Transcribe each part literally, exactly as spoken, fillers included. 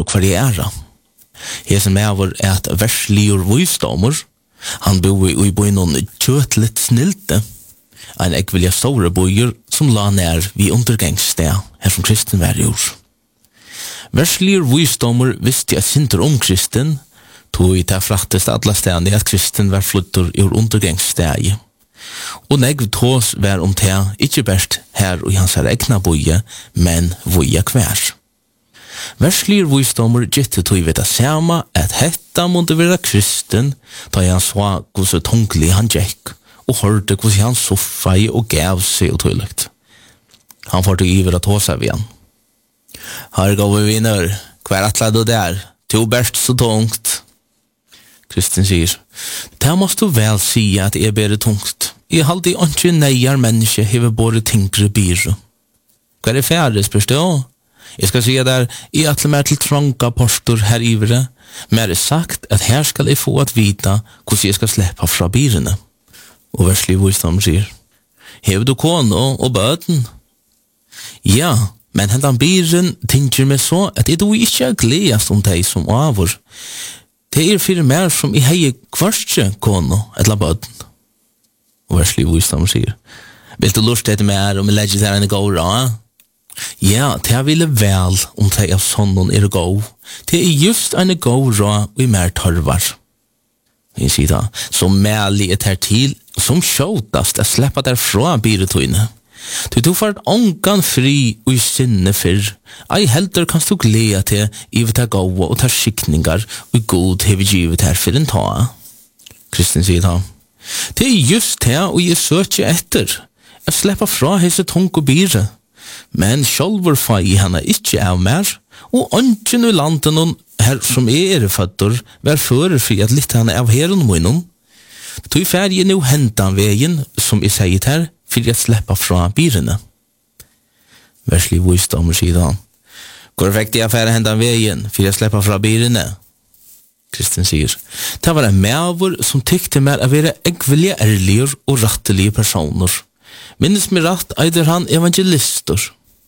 hver jeg er. Hesen med var at versligur visdommer, han bor i boi noen kjøtlet snilte, en ekvilja store boier som la nær vi undergangssted, her som kristen var jord. Versligur visdommer visste at sinter om kristen, tog i det fraktest alle stedene at kristen var flyttur ur undergangssteg. Og negv tås var om det, ikke best her og i hans her egna boie, men voia kvær. Versligur visdommer gitte tog vet det samme at hetta måtte være kristen, da han så hvordan tunglig han gikk, og hørte hvordan han soffai og gav seg og tøyligt. Han får til iver at tåsa vi han. Her går vi vinner, hver atle du der, to best så tungt. Kristin sier, det måste du vel si at jeg ber tungt. Jeg halde ikke neier menneske hever både tinkre byre. Hva er det færre, spørs det også? Jeg skal si der, jeg atle mer til tranka postor her ivre, men er det sagt at her skal jeg få at vita hvordan jeg skal slippe fra byrene. Og verslig visdom sier, hever du kone og bøten? Ja, men hendan byren tenker meg så at jeg do ikke gledast om deg som avur. Det er fyrir mer som i hei kvarskje kone eller bøten. Og verslig visdom sier, vil du lust etter mer om jeg legger der en gård da? Ja, det ville vel om det er sånn er gå. Det er just en gård og i mer tørvar. Jeg sier da, så mælig er det til, som sjåtast er sleppa derfra byretøyne. Du tog for ångan fri og i sinne fyrr. Ei heldur kanst du gleda til i vi ta gåa og ta skikningar og god hevi givet her for en ta. Kristin sier da, det er just det og jeg søker etter. Jeg sleppa fra hese tung og byre. Men sjálfur fa i hana ikkje av mer, og ønsken i landet noen her som er føtter, vær fører for at litt hana av herren munnen. Tog ferdig nu hentan veien, som jeg sier her, for jeg sleppa fra byrene. Verslig visdom sier han, hvor fikk jeg ferdig hentan veien, for jeg sleppa fra byrene? Kristin sier, det var en mæver som tykte mer å være ekvelige ærlige og rattelige personer. Minnes meg rett eider han evangelister.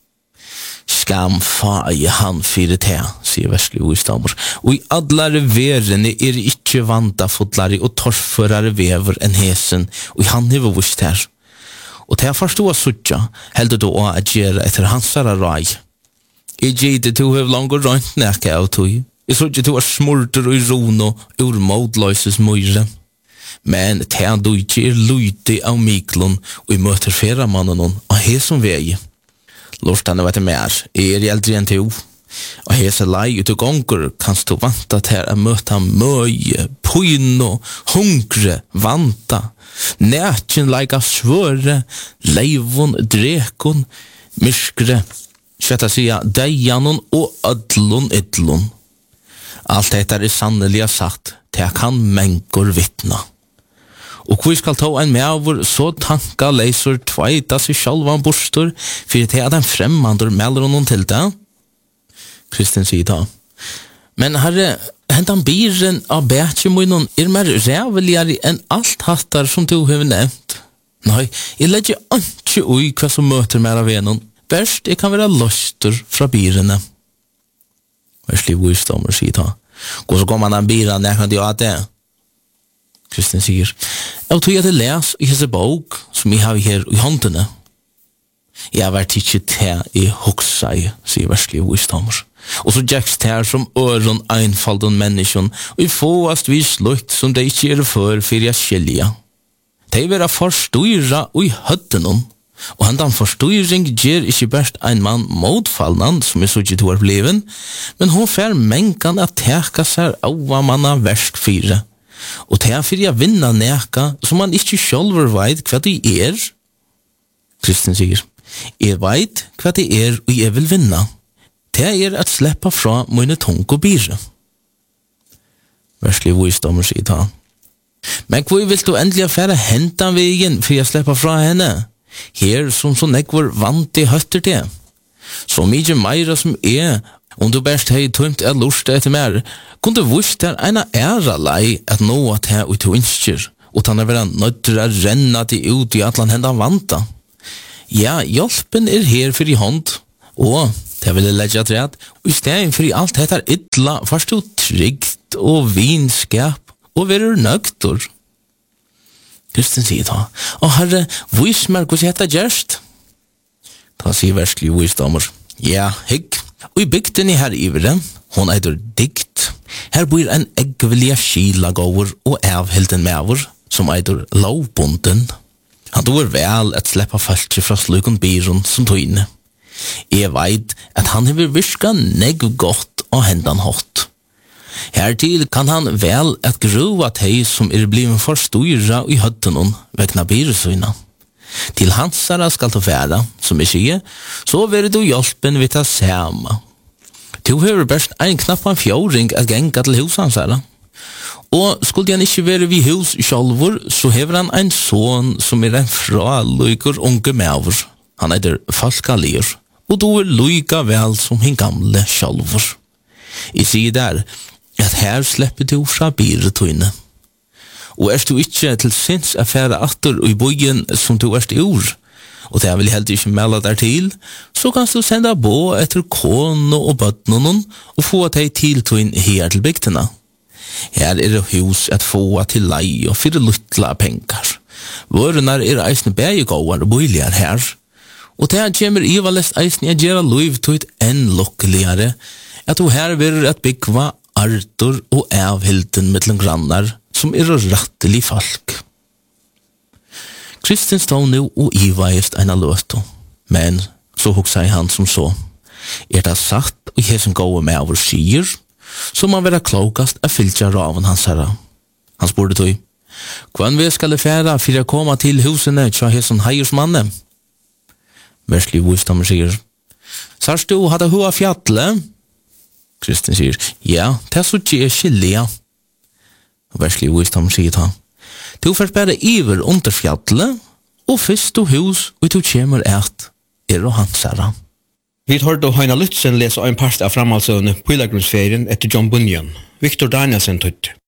Skam fai han fyrir te, sier verslig visdommer. Og i adlare verene er ikkje vanda fotlare og torførare vever enn hesen, og han hever vist her. Og til jeg forstod av sutja, heldur du å agere etter hansara rai. I gide to hev langt rønt nekka av tog. I sutja to er smurter og rono ur modløyses møyre. Men til du ikke er lydde av miklon og i møter fyrra mannen og hesson vei. Lortane vet mer, er eldre enn til. Og hese lei ut og gonger kanst du vanta til å møte møye, poino, hungre, vanta, nætjen leika svøre, leivon, drekon, myskre, kjetta sia deianon og ødlon ydlon. Alt dette er sannelig sagt, til kan menkor vittna. Og hvor skal ta en mæver så tanka leiser tveita seg sjalvan borstor, for det er den fremmandur melder honom til det. Kristin sier da, men herre, hentan byren av bætjemunnen er mer ræveligere enn alt hattar som du har nevnt. Nei, jeg legger ikke ui hva som møter mer av venon. Verst, jeg kan være løster fra byrene. Verslig visdommer sier da, hvor så kommer den byren, jeg kan gjøre det. Kristin sier, jeg tror jeg hadde les i hese bok som jeg har her i håndene. Jeg har vært ikke til i hoksai, sier verslig visdommer. Og så gjekst her som øron einfalden menneskjon, og i fåast vi slutt som de ikke er for for jeg skilja. De vera forstøyra og i høttenon, og hendan forstøyring gjer ikke best ein mann motfallnan som er så ikke to er bliven, men hun fer menkan at teka seg av manna versk fire. Og det er for jeg vinner neka som man ikke sjølver veit hva det er. Kristin sier, jeg veit hva det er og jeg vil vinna. Det er at sleppa fra mine tung og byre. Verslig visdommer sier da. Men hvor vil du endelig fære hentan veien for jeg sleppa fra henne? Her som så nekvar vant i høtter til. Så mykje meira som er, om du best hei tømt er lust etter mer, kun du vust der eina æra lei at nå at her ut vinskjer, og tanna vera nøytter a renna til ut i atlan hendan vanta. Ja, hjelpen er her for i hånd, og Det vil jeg legge til at, og i stedet for alt dette ytla, først du trygt og vinskap, og være nøgtor. Kristin sier da, «Å herre, vis meg hvordan dette gjørst?» Da sier verslig visdommer, «Ja, hygg, og i bygden i her ivere, hon eider dikt, her bor en eggvilja skilagåver og avhilden mever, som eider lovbunden. Han doer vel at sleppa folk fra slukken byron som tøyne. Jeg veit at han hever virka negg godt og hendan hot. Hertil kan han vel at grova teg som er bliven forstyrra i høttenon vegna byresøyna. Til hansara skal du være, som jeg sier, så vil du hjelpen vidt det samme. Du hever best ein knapp en fjordring at genga til hushansara. Og skulle han ikke være vid hus sjálfur, så hever han ein son som er en fralyker unge mever. Han er falkalir, og du er lyka vel som hin gamle sjálfur. Jeg sier der, at her slipper du fra byretøyne. Og er du ikke til sinns affære atter i bøyen som du er ur, og det vil jeg helt ikke melde der til, så kan du sende på etter kone og bøtnen og få deg til tøyen her til bygdene. Her er det hus at få til lei og fyrir luttla penger. Vårenar er eisne begegåar og bøyligar her, og det kommer i valest eisne at gjøre liv til enn lukkeligere, at du her vil at byggva arter og avhilden mellom grannar som er rattelig folk. Kristin stod nu og ivaist eina løto, men så hugsa han som så, er det sagt og hesen gåe med over sier, så man være klokast a fylgja raven hans herra. Han spurte tog, «Kvann vi skal færa for å komme til husene tja hesen heiersmanne?» Verslig visdommer sier, «Sars du hadde hua fjatle?» Kristin sier, «Ja, det er så ikke skilja.» Verslig visdommer sier ta, «Du får bare iver under fjatle, og fyrst du hus, og du kommer et, er og hans herra.» Vi hørte Heina Lutzen lese en part av framhaldsøvne Pilagrunnsferien etter John Bunyan. Victor Danielsen tøtt.